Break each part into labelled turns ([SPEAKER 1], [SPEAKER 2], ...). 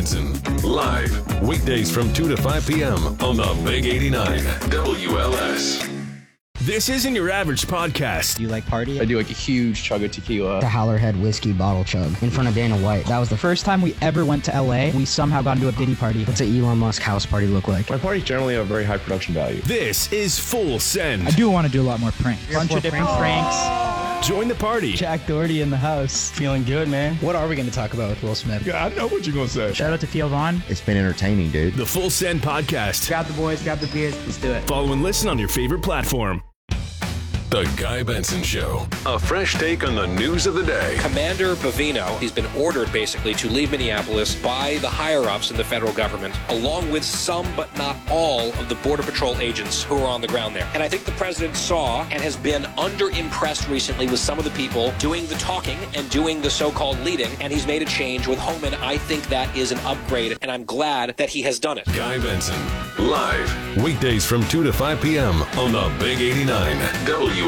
[SPEAKER 1] Benson, live, weekdays from 2 to 5 p.m. on the Big 89 WLS.
[SPEAKER 2] This isn't your average podcast.
[SPEAKER 3] Do you like party?
[SPEAKER 4] I do like a huge chug of tequila.
[SPEAKER 3] The Howlerhead whiskey bottle chug in front of Dana White. That was the
[SPEAKER 5] first time we ever went to LA. We somehow got into a Diddy party.
[SPEAKER 3] What's an Elon Musk house party look like?
[SPEAKER 4] My parties generally have a very high production value.
[SPEAKER 2] This is Full Send.
[SPEAKER 5] I do want to do a lot more pranks. Bunch of different pranks.
[SPEAKER 2] Join the party.
[SPEAKER 5] Jack Doherty in the house.
[SPEAKER 4] Feeling good, man.
[SPEAKER 3] What are we going to talk about with Will Smith?
[SPEAKER 4] Yeah, I know what you're going to say.
[SPEAKER 5] Shout out to Theo Vaughn.
[SPEAKER 3] It's been entertaining, dude.
[SPEAKER 2] The Full Send podcast.
[SPEAKER 5] Grab the boys, grab the beers. Let's do it.
[SPEAKER 2] Follow and listen on your favorite platform.
[SPEAKER 1] The Guy Benson Show. A fresh take on the news of the day.
[SPEAKER 6] Commander Bavino, he's been ordered basically to leave Minneapolis by the higher-ups in the federal government, along with some but not all of the Border Patrol agents who are on the ground there. And I think the president saw and has been underimpressed recently with some of the people doing the talking and doing the so-called leading, and he's made a change with Homan. I think that is an upgrade, and I'm glad that he has done it.
[SPEAKER 1] Guy Benson, live, weekdays from 2 to 5 p.m. on the Big 89 WLS.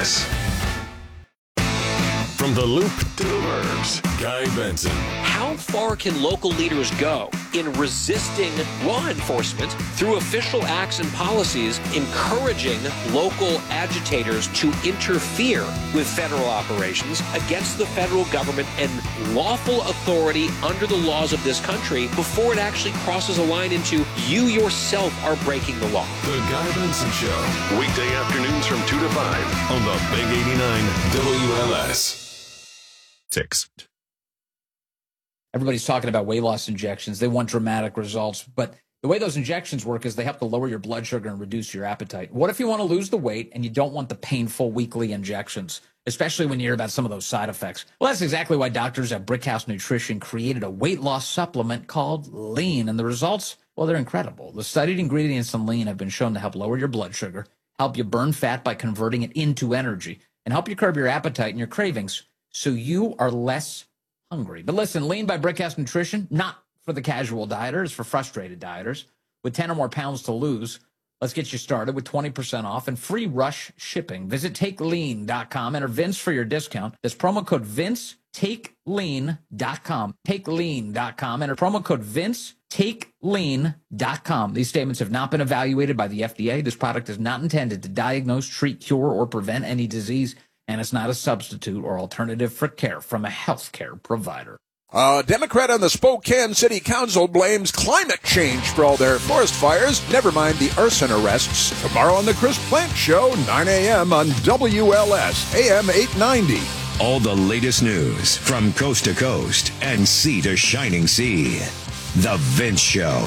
[SPEAKER 1] From the Loop to the Burbs, Guy Benson.
[SPEAKER 6] How far can local leaders go in resisting law enforcement through official acts and policies, encouraging local agitators to interfere with federal operations against the federal government and lawful authority under the laws of this country before it actually crosses a line into you yourself are breaking the law?
[SPEAKER 1] The Guy Benson Show, weekday afternoons from 2 to 5 on the Big 89 WLS. 6.
[SPEAKER 7] Everybody's talking about weight loss injections. They want dramatic results, but the way those injections work is they help to lower your blood sugar and reduce your appetite. What if you want to lose the weight and you don't want the painful weekly injections, especially when you hear about some of those side effects? Well, that's exactly why doctors at Brickhouse Nutrition created a weight loss supplement called Lean, and the results, well, they're incredible. The studied ingredients in Lean have been shown to help lower your blood sugar, help you burn fat by converting it into energy, and help you curb your appetite and your cravings so you are less hungry. But listen, Lean by Brickhouse Nutrition, not for the casual dieter, it's for frustrated dieters. With 10 or more pounds to lose, let's get you started with 20% off and free rush shipping. Visit TakeLean.com. Enter Vince for your discount. That's promo code Vince, TakeLean.com. TakeLean.com. Enter promo code Vince, TakeLean.com. These statements have not been evaluated by the FDA. This product is not intended to diagnose, treat, cure, or prevent any disease, and it's not a substitute or alternative for care from a healthcare provider.
[SPEAKER 8] A Democrat on the Spokane City Council blames climate change for all their forest fires. Never mind the arson arrests. Tomorrow on the Chris Plante Show, 9 a.m. on WLS, AM 890.
[SPEAKER 9] All the latest news from coast to coast and sea to shining sea. The Vince Show.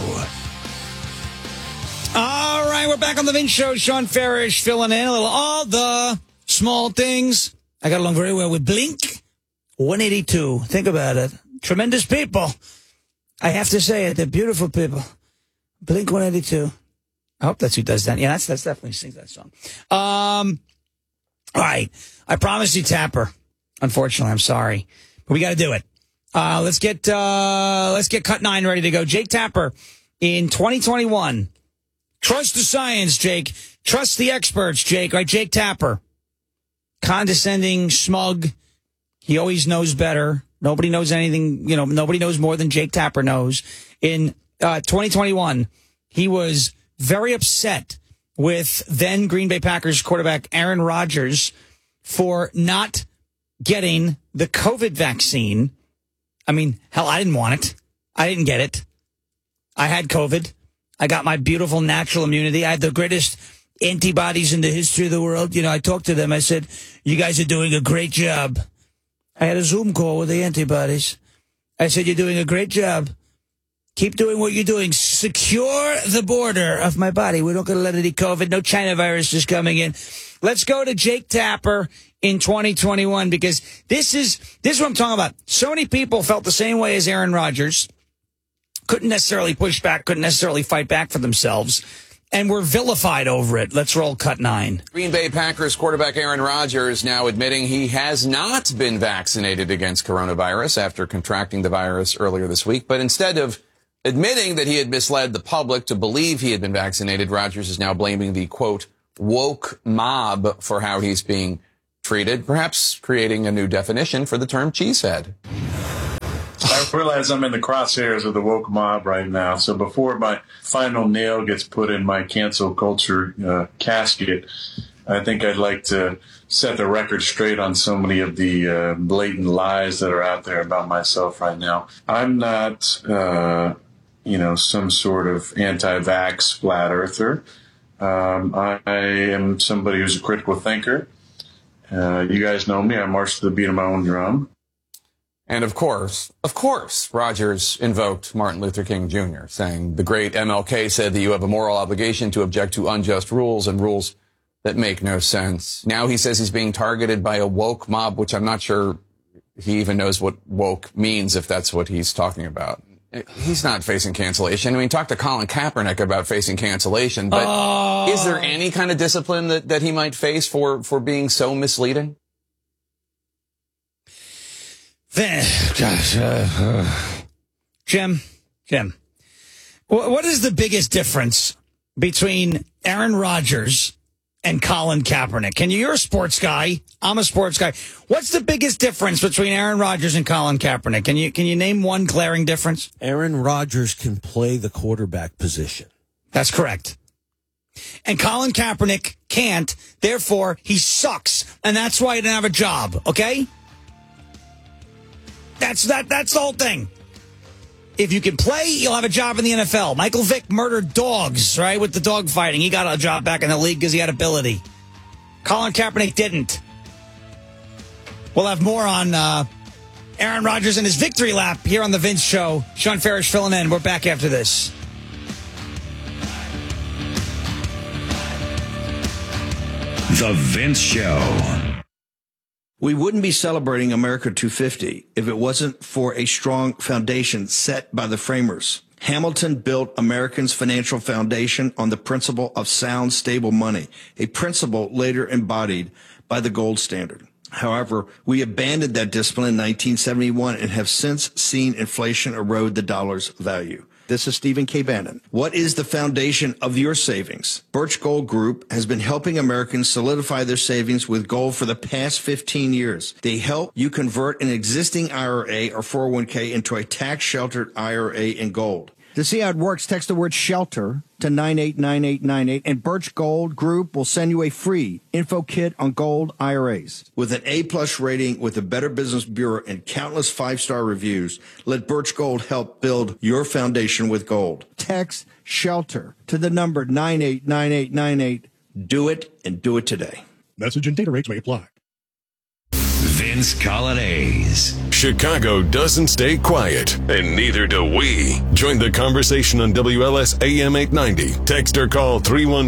[SPEAKER 10] All right, we're back on The Vince Show. Sean Farish filling in a little all the small things. I got along very well with Blink 182. Think about it. Tremendous people. I have to say it. They're beautiful people. Blink 182. I hope that's who does that. Yeah, that's definitely sings that song. All right. I promised you Tapper. Unfortunately, I'm sorry. But we got to do it. Let's get Cut 9 ready to go. Jake Tapper in 2021. Trust the science, Jake. Trust the experts, Jake. Right, Jake Tapper. Condescending, smug. He always knows better. Nobody knows anything. Nobody knows more than Jake Tapper knows. In 2021, he was very upset with then Green Bay Packers quarterback Aaron Rodgers for not getting the COVID vaccine. I mean, hell, I didn't want it. I didn't get it. I had COVID. I got my beautiful natural immunity. I had the greatest antibodies in the history of the world. I talked to them. I said, you guys are doing a great job. I had a Zoom call with the antibodies. I said, you're doing a great job. Keep doing what you're doing. Secure the border of my body. We're not going to let any COVID. No China virus is coming in. Let's go to Jake Tapper in 2021 because this is what I'm talking about. So many people felt the same way as Aaron Rodgers. Couldn't necessarily push back, couldn't necessarily fight back for themselves. And we're vilified over it. Let's roll Cut 9.
[SPEAKER 11] Green Bay Packers quarterback Aaron Rodgers now admitting he has not been vaccinated against coronavirus after contracting the virus earlier this week. But instead of admitting that he had misled the public to believe he had been vaccinated, Rodgers is now blaming the, quote, woke mob for how he's being treated, perhaps creating a new definition for the term cheesehead.
[SPEAKER 12] I realize I'm in the crosshairs of the woke mob right now. So before my final nail gets put in my cancel culture casket, I think I'd like to set the record straight on so many of the blatant lies that are out there about myself right now. I'm not, some sort of anti-vax flat earther. I am somebody who's a critical thinker. You guys know me. I march to the beat of my own drum.
[SPEAKER 11] And of course, Rogers invoked Martin Luther King Jr., saying the great MLK said that you have a moral obligation to object to unjust rules and rules that make no sense. Now he says he's being targeted by a woke mob, which I'm not sure he even knows what woke means, if that's what he's talking about. He's not facing cancellation. I mean, talk to Colin Kaepernick about facing cancellation, but is there any kind of discipline that he might face for being so misleading?
[SPEAKER 10] Jim, what is the biggest difference between Aaron Rodgers and Colin Kaepernick? You're a sports guy. I'm a sports guy. What's the biggest difference between Aaron Rodgers and Colin Kaepernick? Can you name one glaring difference?
[SPEAKER 13] Aaron Rodgers can play the quarterback position.
[SPEAKER 10] That's correct. And Colin Kaepernick can't. Therefore, he sucks. And that's why he didn't have a job. Okay? That's the whole thing. If you can play, you'll have a job in the NFL. Michael Vick murdered dogs, right, with the dog fighting. He got a job back in the league because he had ability. Colin Kaepernick didn't. We'll have more on Aaron Rodgers and his victory lap here on The Vince Show. Sean Farish filling in. We're back after this.
[SPEAKER 9] The Vince Show.
[SPEAKER 14] We wouldn't be celebrating America 250 if it wasn't for a strong foundation set by the framers. Hamilton built Americans' financial foundation on the principle of sound, stable money, a principle later embodied by the gold standard. However, we abandoned that discipline in 1971 and have since seen inflation erode the dollar's value. This is Stephen K. Bannon. What is the foundation of your savings? Birch Gold Group has been helping Americans solidify their savings with gold for the past 15 years. They help you convert an existing IRA or 401k into a tax-sheltered IRA in gold.
[SPEAKER 15] To see how it works, text the word SHELTER to 989898, and Birch Gold Group will send you a free info kit on gold IRAs.
[SPEAKER 14] With an A-plus rating with the Better Business Bureau and countless 5-star reviews, let Birch Gold help build your foundation with gold.
[SPEAKER 15] Text SHELTER to the number 989898.
[SPEAKER 14] Do it, and do it today.
[SPEAKER 16] Message and data rates may apply.
[SPEAKER 9] Vince Colonnese.
[SPEAKER 1] Chicago doesn't stay quiet, and neither do we. Join the conversation on WLS AM 890. Text or call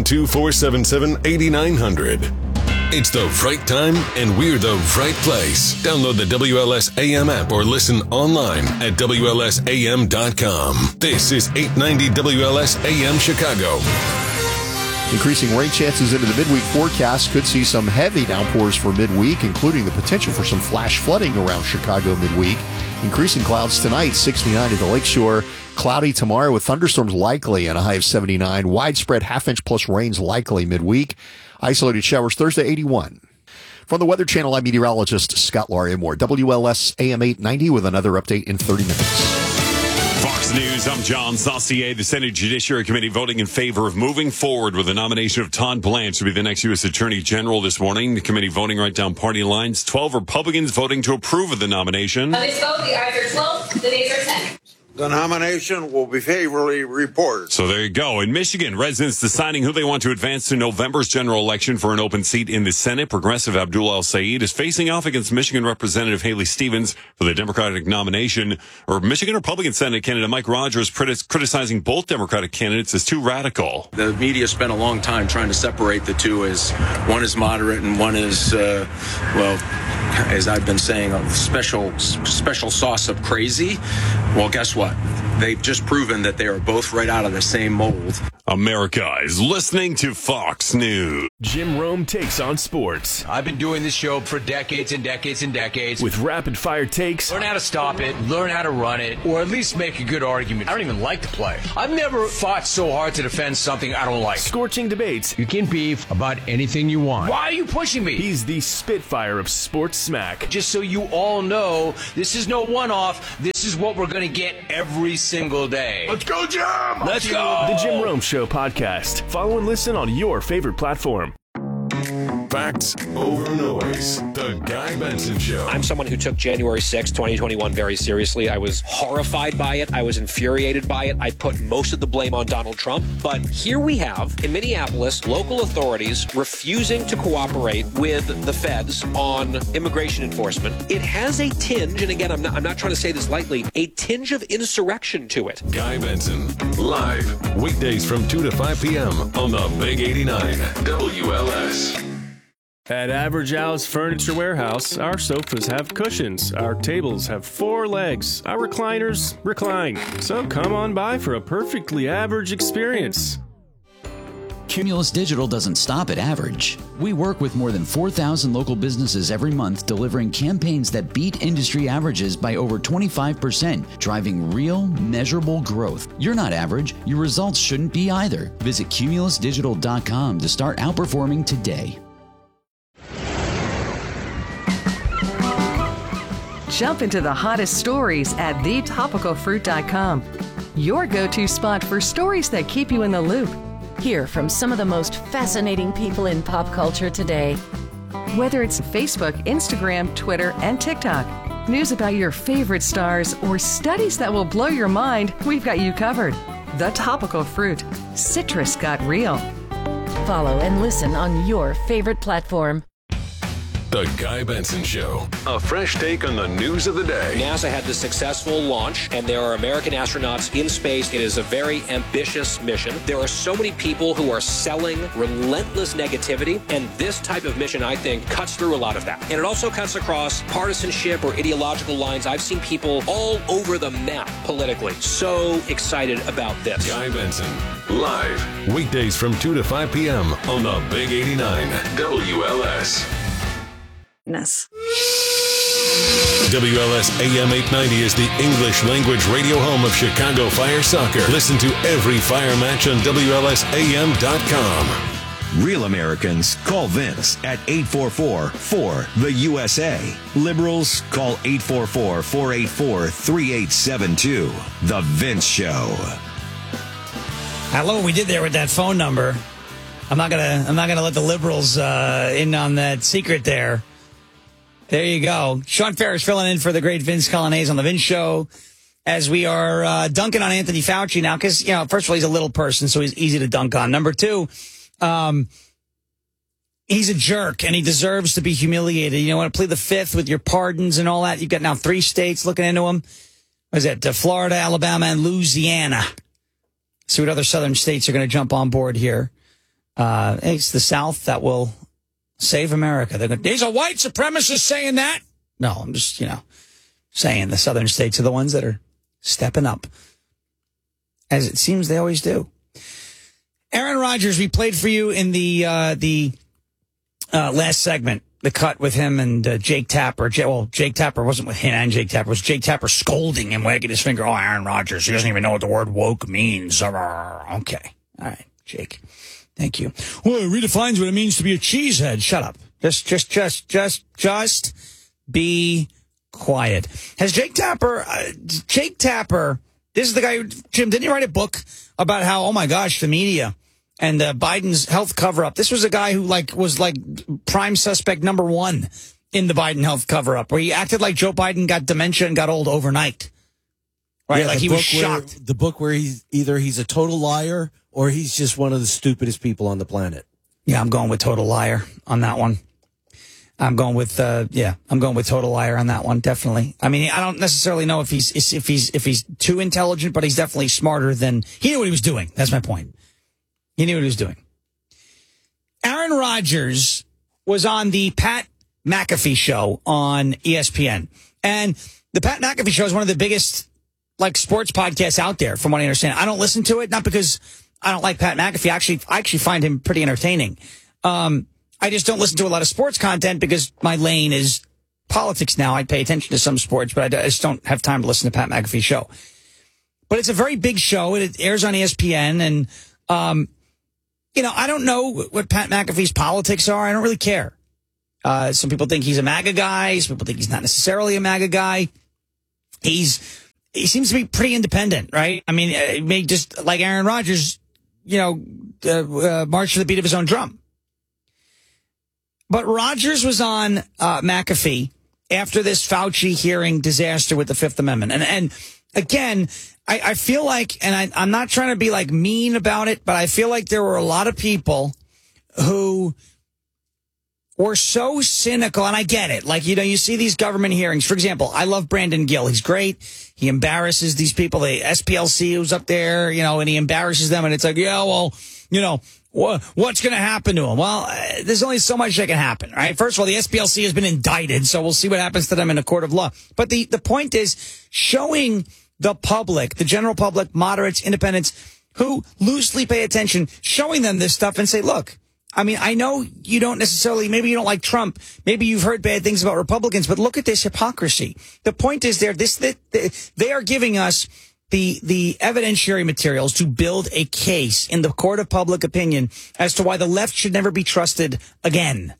[SPEAKER 1] 312-477-8900. It's the right time, and we're the right place. Download the WLS AM app or listen online at WLSAM.com. This is 890 WLS AM Chicago.
[SPEAKER 17] Increasing rain chances into the midweek forecast. Could see some heavy downpours for midweek, including the potential for some flash flooding around Chicago midweek. Increasing clouds tonight, 69 at the lakeshore. Cloudy tomorrow with thunderstorms likely and a high of 79. Widespread half-inch plus rains likely midweek. Isolated showers Thursday, 81. From the Weather Channel, I'm meteorologist Scott Laria-Moore. WLS AM 890 with another update in 30 minutes.
[SPEAKER 18] Fox News, I'm John Saucier. The Senate Judiciary Committee voting in favor of moving forward with the nomination of Todd Blanche to be the next U.S. Attorney General this morning. The committee voting right down party lines. 12 Republicans voting to approve of the nomination.
[SPEAKER 19] On this vote, the ayes are 12, the nays are 10.
[SPEAKER 20] The nomination will be favorably reported.
[SPEAKER 18] So there you go. In Michigan, residents deciding who they want to advance to November's general election for an open seat in the Senate. Progressive Abdul El-Sayed is facing off against Michigan Representative Haley Stevens for the Democratic nomination. Or Michigan Republican Senate candidate Mike Rogers criticizing both Democratic candidates as too radical.
[SPEAKER 21] The media spent a long time trying to separate the two, as one is moderate and one is, as I've been saying, a special sauce of crazy. Well, guess what? They've just proven that they are both right out of the same mold.
[SPEAKER 18] America is listening to Fox News.
[SPEAKER 2] Jim Rome takes on sports.
[SPEAKER 22] I've been doing this show for decades and decades and decades.
[SPEAKER 2] With rapid-fire takes.
[SPEAKER 22] Learn how to stop it, learn how to run it, or at least make a good argument. I don't even like to play. I've never fought so hard to defend something I don't like.
[SPEAKER 2] Scorching debates.
[SPEAKER 22] You can beef about anything you want. Why are you pushing me?
[SPEAKER 2] He's the Spitfire of sports smack.
[SPEAKER 22] Just so you all know, this is no one-off. This This is what we're going to get every single day.
[SPEAKER 2] Let's go, Jim!
[SPEAKER 22] Let's go!
[SPEAKER 2] The Jim Rome Show podcast. Follow and listen on your favorite platform.
[SPEAKER 1] Facts over noise. The Guy Benson Show.
[SPEAKER 6] I'm someone who took January 6, 2021 very seriously. I was horrified by it. I was infuriated by it. I put most of the blame on Donald Trump. But here we have, in Minneapolis, local authorities refusing to cooperate with the feds on immigration enforcement. It has a tinge, and again, I'm not trying to say this lightly, a tinge of insurrection to it.
[SPEAKER 1] Guy Benson, live, weekdays from 2 to 5 p.m. on the Big 89 WLS.
[SPEAKER 2] At Average Al's Furniture Warehouse, our sofas have cushions, our tables have 4 legs, our recliners recline. So come on by for a perfectly average experience.
[SPEAKER 4] Cumulus Digital doesn't stop at average. We work with more than 4,000 local businesses every month, delivering campaigns that beat industry averages by over 25%, driving real, measurable growth. You're not average. Your results shouldn't be either. Visit cumulusdigital.com to start outperforming today.
[SPEAKER 16] Jump into the hottest stories at thetopicalfruit.com. Your go-to spot for stories that keep you in the loop.
[SPEAKER 23] Hear from some of the most fascinating people in pop culture today.
[SPEAKER 16] Whether it's Facebook, Instagram, Twitter, and TikTok, news about your favorite stars, or studies that will blow your mind, we've got you covered. The Topical Fruit. Citrus got real.
[SPEAKER 23] Follow and listen on your favorite platform.
[SPEAKER 1] The Guy Benson Show. A fresh take on the news of the day.
[SPEAKER 6] NASA had the successful launch, and there are American astronauts in space. It is a very ambitious mission. There are so many people who are selling relentless negativity, and this type of mission, I think, cuts through a lot of that. And it also cuts across partisanship or ideological lines. I've seen people all over the map politically. So excited about this.
[SPEAKER 1] Guy Benson, live, weekdays from 2 to 5 p.m. on the Big 89 WLS. WLS AM 890 is the English language radio home of Chicago Fire Soccer. Listen to every Fire match on WLSAM.com.
[SPEAKER 9] Real Americans call Vince at 844-4-THE-USA. Liberals call 844-484-3872. The Vince Show.
[SPEAKER 10] I love what we did there with that phone number. I'm not gonna let the liberals in on that secret there. There you go. Sean Ferris filling in for the great Vince Colonnese on the Vince Show as we are dunking on Anthony Fauci now because, first of all, he's a little person, so he's easy to dunk on. Number two, he's a jerk, and he deserves to be humiliated. You want to plead the fifth with your pardons and all that? You've got now 3 states looking into him. What is it? Florida, Alabama, and Louisiana. See what other southern states are going to jump on board here. It's the South that will save America. He's a white supremacist saying that. No, I'm just, saying the southern states are the ones that are stepping up, as it seems they always do. Aaron Rodgers, we played for you in the last segment, the cut with him and Jake Tapper. Jake Tapper wasn't with him and Jake Tapper. It was Jake Tapper scolding him, wagging his finger. Oh, Aaron Rodgers, he doesn't even know what the word woke means. Okay. All right, Jake. Thank you. Well, it redefines what it means to be a cheesehead. Shut up. Just be quiet. Has Jake Tapper, this is the guy who, Jim, didn't you write a book about how, oh my gosh, the media and Biden's health cover-up? This was a guy who was prime suspect number 1 in the Biden health cover-up, where he acted like Joe Biden got dementia and got old overnight. Right?
[SPEAKER 13] Yeah,
[SPEAKER 10] he was shocked.
[SPEAKER 13] The book where he's a total liar or he's just one of the stupidest people on the planet.
[SPEAKER 10] Yeah, I'm going with total liar on that one. I'm going with total liar on that one, definitely. I mean, I don't necessarily know if he's too intelligent, but he's definitely smarter than he knew what he was doing. That's my point. He knew what he was doing. Aaron Rodgers was on the Pat McAfee show on ESPN. And the Pat McAfee show is one of the biggest sports podcasts out there, from what I understand. I don't listen to it, not because I don't like Pat McAfee. I actually find him pretty entertaining. I just don't listen to a lot of sports content because my lane is politics now. I pay attention to some sports, but I just don't have time to listen to Pat McAfee's show. But it's a very big show. It airs on ESPN. And, I don't know what Pat McAfee's politics are. I don't really care. Some people think he's a MAGA guy. Some people think he's not necessarily a MAGA guy. He's he seems to be pretty independent, right? I mean, it may just like Aaron Rodgers, march to the beat of his own drum. But Rodgers was on McAfee after this Fauci hearing disaster with the Fifth Amendment. And again, I feel like, and I'm not trying to be like mean about it, but I feel like there were a lot of people who were so cynical, and I get it. Like, you see these government hearings. For example, I love Brandon Gill. He's great. He embarrasses these people, the SPLC who's up there, and he embarrasses them. And it's like, what's going to happen to him? Well, there's only so much that can happen, right? First of all, the SPLC has been indicted, so we'll see what happens to them in a court of law. But the point is showing the public, the general public, moderates, independents, who loosely pay attention, showing them this stuff and say, look, I mean, I know you don't necessarily, maybe you don't like Trump, maybe you've heard bad things about Republicans, but look at this hypocrisy. The point is they are giving us the evidentiary materials to build a case in the court of public opinion as to why the left should never be trusted again.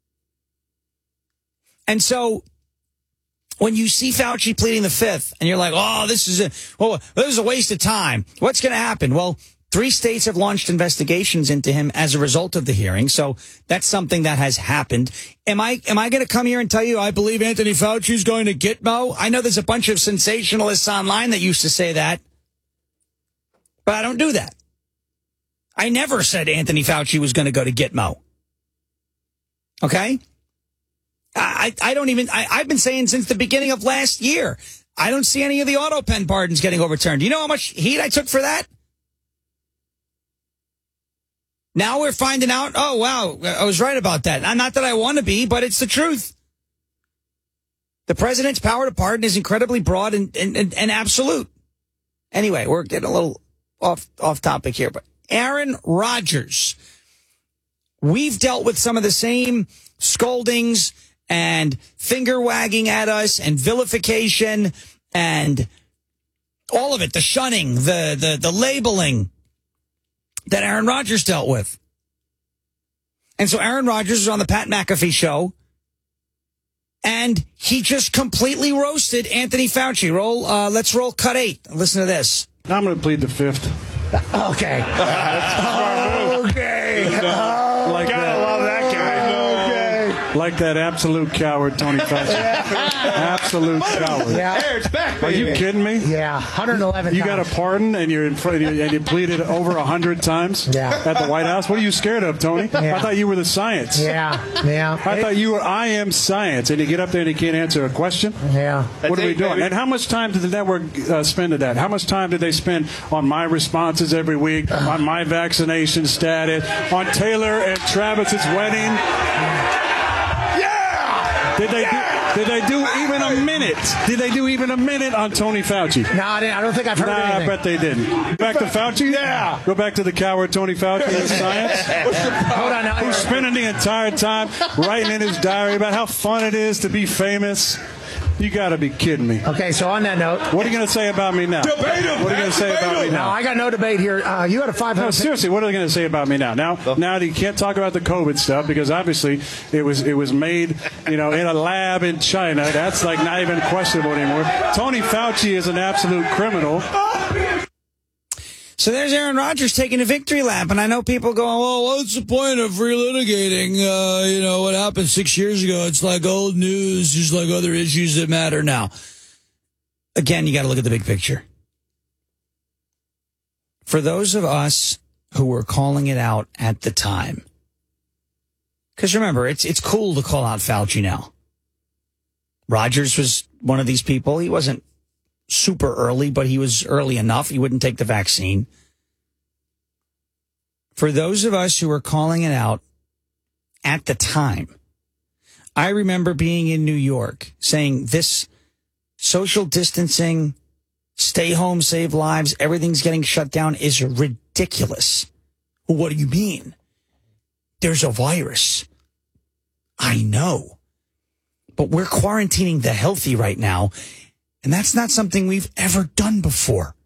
[SPEAKER 10] And so when you see Fauci pleading the Fifth and you're like, oh, this is a waste of time. What's going to happen? Well, 3 states have launched investigations into him as a result of the hearing. So that's something that has happened. Am I going to come here and tell you I believe Anthony Fauci is going to Gitmo? I know there's a bunch of sensationalists online that used to say that, but I don't do that. I never said Anthony Fauci was going to go to Gitmo. Okay? I've been saying since the beginning of last year, I don't see any of the auto pen pardons getting overturned. You know how much heat I took for that? Now we're finding out, oh, wow, I was right about that. Not that I want to be, but it's the truth. The president's power to pardon is incredibly broad and absolute. Anyway, we're getting a little off topic here, but Aaron Rodgers, we've dealt with some of the same scoldings and finger wagging at us and vilification and all of it, the shunning, the labeling that Aaron Rodgers dealt with. And so Aaron Rodgers was on the Pat McAfee show, and he just completely roasted Anthony Fauci. Let's roll cut 8. Listen to this.
[SPEAKER 3] I'm going to plead the Fifth.
[SPEAKER 10] Okay.
[SPEAKER 3] Okay. Gotta love that guy. Like that absolute coward, Tony Fauci. Absolute coward.
[SPEAKER 5] Yeah. Hey, it's back,
[SPEAKER 3] baby. Are you kidding me?
[SPEAKER 5] Yeah, 111
[SPEAKER 3] You
[SPEAKER 5] times.
[SPEAKER 3] got a pardon and you're in front and you pleaded over 100 times at the White House? What are you scared of, Tony?
[SPEAKER 5] Yeah.
[SPEAKER 3] I thought you were the science.
[SPEAKER 5] Yeah.
[SPEAKER 3] I thought you were I am science, and you get up there and you can't answer a question?
[SPEAKER 5] Yeah.
[SPEAKER 3] What are we doing? And how much time did the network spend to that? How much time did they spend on my responses every week, on my vaccination status, on Taylor and Travis's wedding? Did they do even a minute? Did they do even a minute on Tony Fauci?
[SPEAKER 5] No, I don't think I've heard anything.
[SPEAKER 3] I bet they didn't. Back to Fauci? Yeah. Go back to the coward Tony Fauci and science.
[SPEAKER 5] Hold on.
[SPEAKER 3] Who's spending the entire time writing in his diary about how fun it is to be famous. You got to be kidding me.
[SPEAKER 5] Okay, so on that note.
[SPEAKER 3] What are you going to say about me now? Debate him. What are you going to say about me now?
[SPEAKER 5] No, I got no debate here. You had a 500.
[SPEAKER 3] No, seriously, what are they going to say about me now? Now you can't talk about the COVID stuff because obviously it was made, in a lab in China. That's like not even questionable anymore. Tony Fauci is an absolute criminal.
[SPEAKER 10] So there's Aaron Rodgers taking a victory lap, and I know people going, well, what's the point of relitigating, what happened 6 years ago? It's like old news, just like other issues that matter now. Again, you got to look at the big picture. For those of us who were calling it out at the time, because remember, it's cool to call out Fauci now. Rodgers was one of these people. He wasn't super early, but he was early enough. He wouldn't take the vaccine. For those of us who were calling it out at the time, I remember being in New York saying this social distancing, stay home, save lives, everything's getting shut down is ridiculous. Well, what do you mean? There's a virus. I know. But we're quarantining the healthy right now. And that's not something we've ever done before.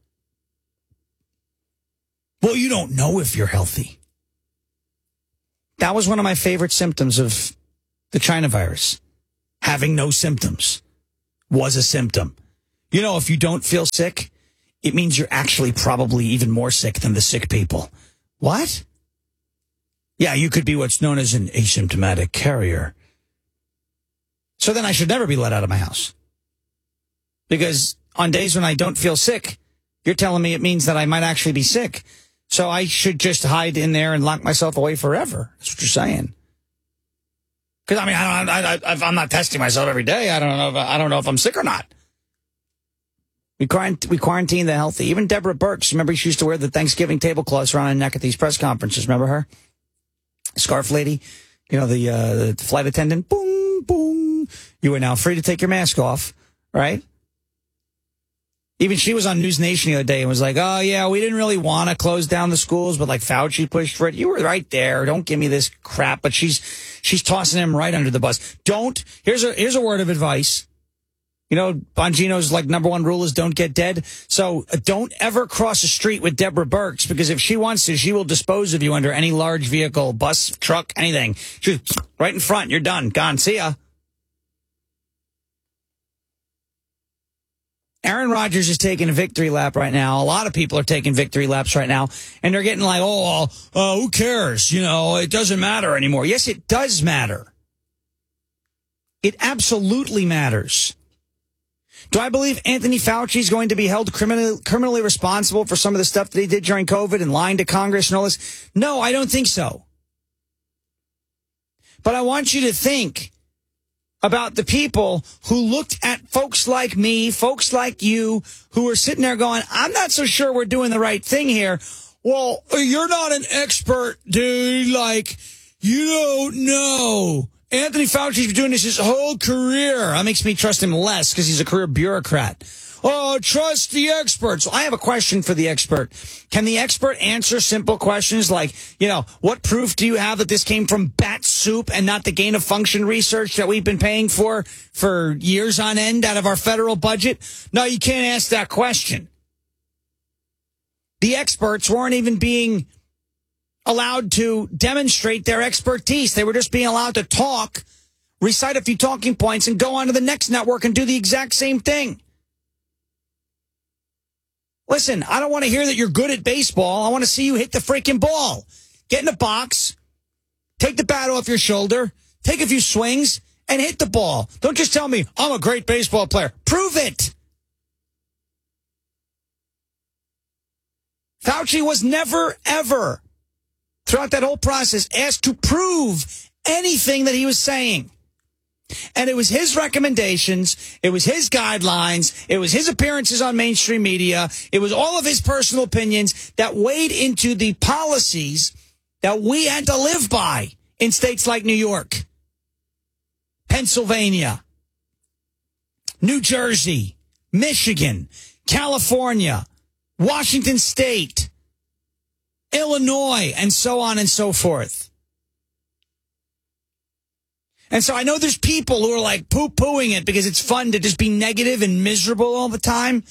[SPEAKER 10] Well, you don't know if you're healthy. That was one of my favorite symptoms of the China virus. Having no symptoms was a symptom. You know, if you don't feel sick, it means you're actually probably even more sick than the sick people. What? Yeah, you could be what's known as an asymptomatic carrier. So then I should never be let out of my house. Because on days when I don't feel sick, you're telling me it means that I might actually be sick. So I should just hide in there and lock myself away forever. That's what you're saying. Because, I mean, I'm not testing myself every day. I don't know if I'm sick or not. We quarantine the healthy. Even Deborah Birx, remember she used to wear the Thanksgiving tablecloths around her neck at these press conferences. Remember her? Scarf lady. You know, the flight attendant. Boom, boom. You are now free to take your mask off, right? Even she was on News Nation the other day and was like, oh, yeah, we didn't really want to close down the schools, but like Fauci pushed for it. You were right there. Don't give me this crap. But she's tossing him right under the bus. Here's a word of advice. You know, Bongino's like number one rule is don't get dead. So don't ever cross a street with Deborah Birx, because if she wants to, she will dispose of you under any large vehicle, bus, truck, anything. She's right in front. You're done. Gone. See ya. Aaron Rodgers is taking a victory lap right now. A lot of people are taking victory laps right now. And they're getting like, who cares? You know, it doesn't matter anymore. Yes, it does matter. It absolutely matters. Do I believe Anthony Fauci is going to be held criminally responsible for some of the stuff that he did during COVID and lying to Congress and all this? No, I don't think so. But I want you to think about the people who looked at folks like me, folks like you, who are sitting there going, I'm not so sure we're doing the right thing here. Well, you're not an expert, dude. Like, you don't know. Anthony Fauci's been doing this his whole career. That makes me trust him less because he's a career bureaucrat. Oh, trust the experts. I have a question for the expert. Can the expert answer simple questions like, you know, what proof do you have that this came from bat soup and not the gain of function research that we've been paying for years on end out of our federal budget? No, you can't ask that question. The experts weren't even being allowed to demonstrate their expertise. They were just being allowed to talk, recite a few talking points, and go on to the next network and do the exact same thing. Listen, I don't want to hear that you're good at baseball. I want to see you hit the freaking ball. Get in a box, take the bat off your shoulder, take a few swings, and hit the ball. Don't just tell me, I'm a great baseball player. Prove it. Fauci was never, ever, throughout that whole process, asked to prove anything that he was saying. And it was his recommendations, it was his guidelines, it was his appearances on mainstream media, it was all of his personal opinions that weighed into the policies that we had to live by in states like New York, Pennsylvania, New Jersey, Michigan, California, Washington State, Illinois, and so on and so forth. And so I know there's people who are like poo-pooing it because it's fun to just be negative and miserable all the time.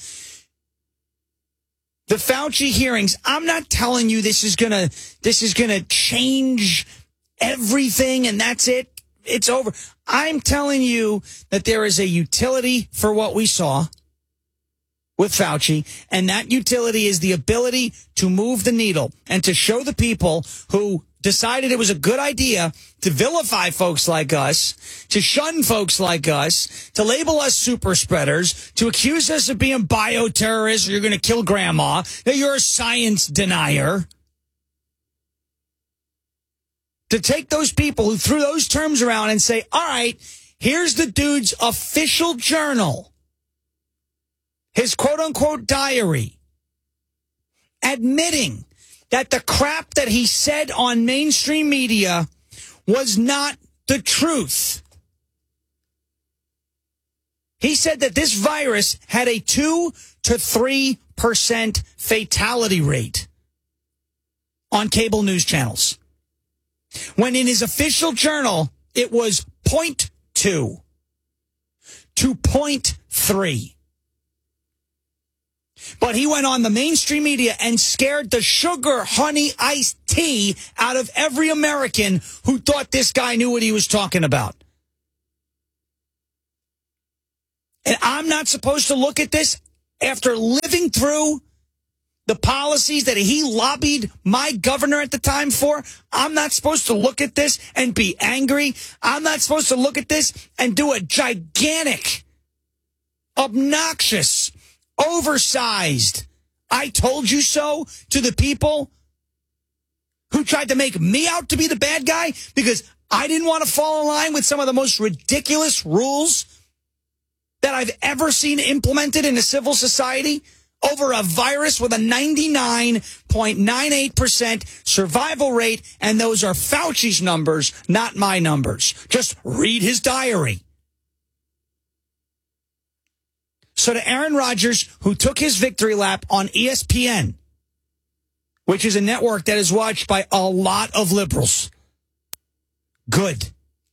[SPEAKER 10] The Fauci hearings, I'm not telling you this is gonna change everything and that's it. It's over. I'm telling you that there is a utility for what we saw with Fauci, and that utility is the ability to move the needle and to show the people who decided it was a good idea to vilify folks like us, to shun folks like us, to label us super spreaders, to accuse us of being bioterrorists, or you're going to kill grandma, that you're a science denier. To take those people who threw those terms around and say, all right, here's the dude's official journal, his quote-unquote diary, admitting that the crap that he said on mainstream media was not the truth. He said that this virus had a 2 to 3% fatality rate on cable news channels, when in his official journal, it was 0.2 to 0.3. But he went on the mainstream media and scared the sugar honey iced tea out of every American who thought this guy knew what he was talking about. And I'm not supposed to look at this after living through the policies that he lobbied my governor at the time for. I'm not supposed to look at this and be angry. I'm not supposed to look at this and do a gigantic, obnoxious, oversized, I told you so to the people who tried to make me out to be the bad guy because I didn't want to fall in line with some of the most ridiculous rules that I've ever seen implemented in a civil society over a virus with a 99.98% survival rate, and those are Fauci's numbers, not my numbers. Just read his diary. So to Aaron Rodgers, who took his victory lap on ESPN, which is a network that is watched by a lot of liberals, good.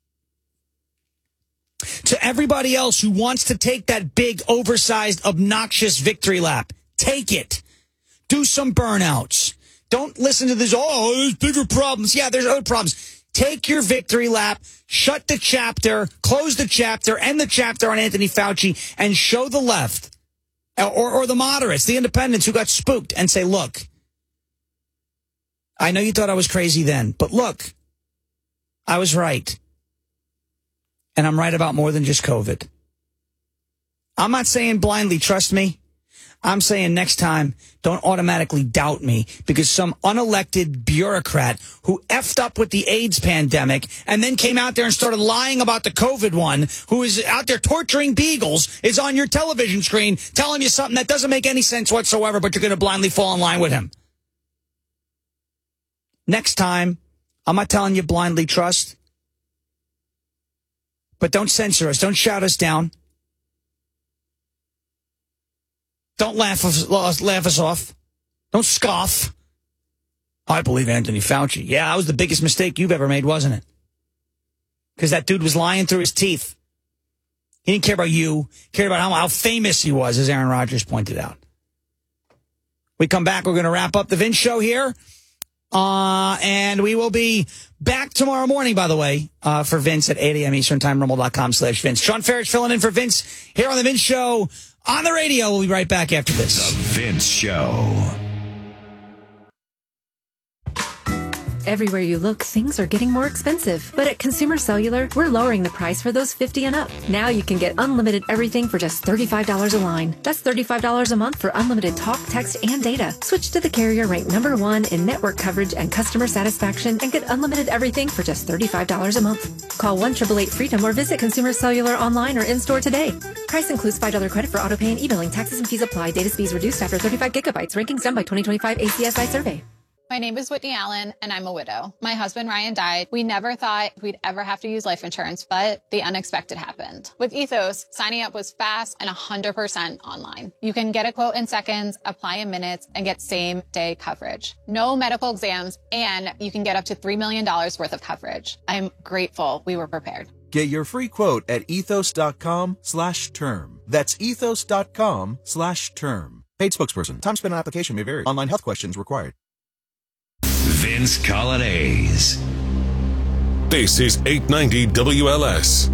[SPEAKER 10] To everybody else who wants to take that big, oversized, obnoxious victory lap, take it. Do some burnouts. Don't listen to this, there's bigger problems. Yeah, there's other problems. Take your victory lap, shut the chapter, close the chapter, end the chapter on Anthony Fauci, and show the left, or the moderates, the independents who got spooked, and say, look, I know you thought I was crazy then, but look, I was right. And I'm right about more than just COVID. I'm not saying blindly trust me. I'm saying next time, don't automatically doubt me because some unelected bureaucrat who effed up with the AIDS pandemic and then came out there and started lying about the COVID one, who is out there torturing beagles, is on your television screen telling you something that doesn't make any sense whatsoever, but you're going to blindly fall in line with him. Next time, I'm not telling you blindly trust, but don't censor us. Don't shout us down. Don't laugh us off. Don't scoff. I believe Anthony Fauci. Yeah, that was the biggest mistake you've ever made, wasn't it? Because that dude was lying through his teeth. He didn't care about you. He cared about how famous he was, as Aaron Rodgers pointed out. We come back. We're going to wrap up the Vince Show here. And we will be back tomorrow morning, by the way, for Vince at 8 a.m. Eastern Time, rumble.com/Vince. Sean Farish filling in for Vince here on the Vince Show on the radio. We'll be right back after this.
[SPEAKER 9] The Vince Show.
[SPEAKER 7] Everywhere you look, things are getting more expensive. But at Consumer Cellular, we're lowering the price for those 50 and up. Now you can get unlimited everything for just $35 a line. That's $35 a month for unlimited talk, text, and data. Switch to the carrier ranked #1 in network coverage and customer satisfaction and get unlimited everything for just $35 a month. Call 1-888-FREEDOM or visit Consumer Cellular online or in-store today. Price includes $5 credit for auto pay and e-billing. Taxes and fees apply. Data speeds reduced after 35 gigabytes. Rankings done by 2025 ACSI survey.
[SPEAKER 8] My name is Whitney Allen, and I'm a widow. My husband, Ryan, died. We never thought we'd ever have to use life insurance, but the unexpected happened. With Ethos, signing up was fast and 100% online. You can get a quote in seconds, apply in minutes, and get same-day coverage. No medical exams, and you can get up to $3 million worth of coverage. I'm grateful we were prepared.
[SPEAKER 12] Get your free quote at ethos.com/term. That's ethos.com/term. Paid spokesperson. Time spent on application may vary. Online health questions required.
[SPEAKER 9] Vince Colonnese.
[SPEAKER 1] This is 890 WLS.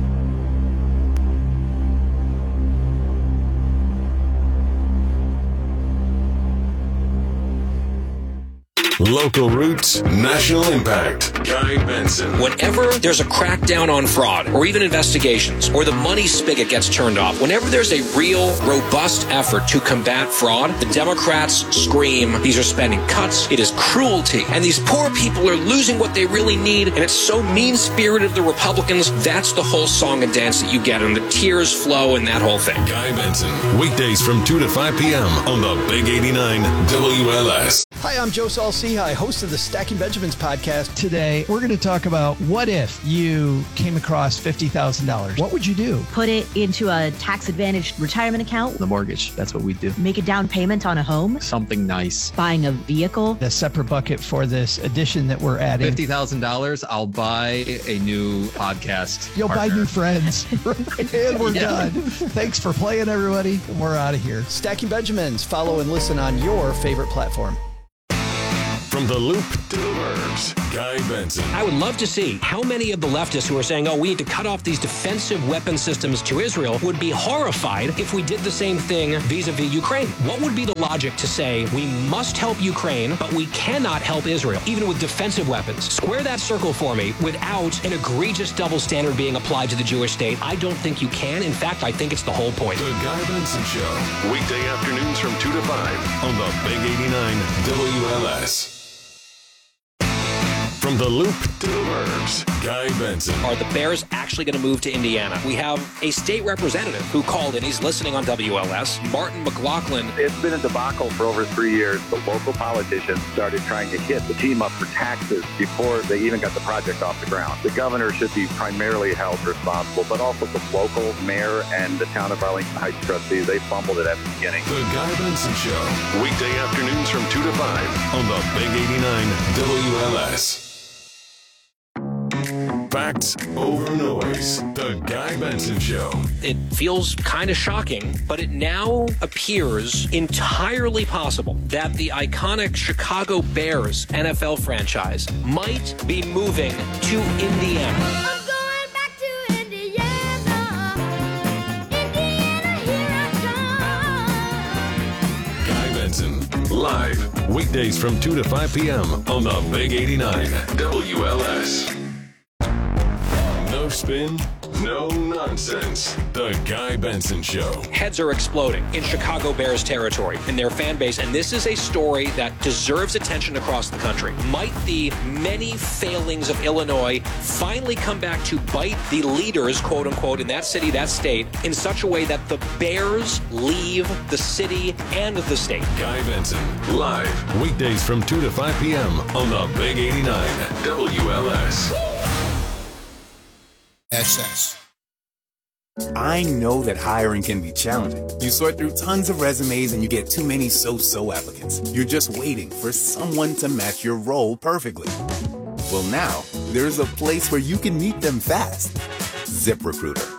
[SPEAKER 1] Local roots, national impact. Guy Benson.
[SPEAKER 6] Whenever there's a crackdown on fraud, or even investigations, or the money spigot gets turned off, whenever there's a real, robust effort to combat fraud, the Democrats scream, these are spending cuts, it is cruelty, and these poor people are losing what they really need, and it's so mean-spirited of the Republicans. That's the whole song and dance that you get, and the tears flow and that whole thing.
[SPEAKER 1] Guy Benson, weekdays from 2 to 5 p.m. on the Big 89 WLS.
[SPEAKER 24] Hi, I'm Joe Saul-Sehy, host of the Stacking Benjamins podcast. Today, we're going to talk about what if you came across $50,000. What would you do?
[SPEAKER 25] Put it into a tax-advantaged retirement account.
[SPEAKER 26] The mortgage, that's what we do.
[SPEAKER 25] Make a down payment on a home.
[SPEAKER 26] Something nice.
[SPEAKER 25] Buying a vehicle.
[SPEAKER 24] A separate bucket for this addition that we're adding.
[SPEAKER 26] $50,000, I'll buy a new podcast
[SPEAKER 24] You'll
[SPEAKER 26] partner.
[SPEAKER 24] buy new friends. And we're done. Thanks for playing, everybody. We're out of here. Stacking Benjamins. Follow and listen on your favorite platform.
[SPEAKER 1] From the Loop to the Burbs, Guy Benson.
[SPEAKER 6] I would love to see how many of the leftists who are saying, we need to cut off these defensive weapon systems to Israel would be horrified if we did the same thing vis-a-vis Ukraine. What would be the logic to say we must help Ukraine, but we cannot help Israel, even with defensive weapons? Square that circle for me without an egregious double standard being applied to the Jewish state. I don't think you can. In fact, I think it's the whole point.
[SPEAKER 1] The Guy Benson Show. Weekday afternoons from 2 to 5 on the Big 89 WLS. From the Loop to the Burbs, Guy Benson.
[SPEAKER 6] Are the Bears actually going to move to Indiana? We have a state representative who called in. He's listening on WLS, Martin McLaughlin.
[SPEAKER 11] It's been a debacle for over 3 years. The local politicians started trying to hit the team up for taxes before they even got the project off the ground. The governor should be primarily held responsible, but also the local mayor and the town of Arlington Heights trustees. They fumbled it at the beginning.
[SPEAKER 1] The Guy Benson Show. Weekday afternoons from 2 to 5 on the Big 89 WLS. Facts over noise. The Guy Benson Show.
[SPEAKER 6] It feels kind of shocking, but it now appears entirely possible that the iconic Chicago Bears NFL franchise might be moving to Indiana.
[SPEAKER 1] Live, weekdays from 2 to 5 p.m. on the Big 89 WLS. No spin, no nonsense. The Guy Benson Show.
[SPEAKER 6] Heads are exploding in Chicago Bears territory in their fan base, and this is a story that deserves attention across the country. Might the many failings of Illinois finally come back to bite the leaders, quote unquote, in that city, that state, in such a way that the Bears leave the city and the state?
[SPEAKER 1] Guy Benson, live, weekdays from 2 to 5 p.m. on the Big 89 WLS.
[SPEAKER 14] SS. I know that hiring can be challenging. You sort through tons of resumes and you get too many so-so applicants. You're just waiting for someone to match your role perfectly. Well, now, there's a place where you can meet them fast. ZipRecruiter.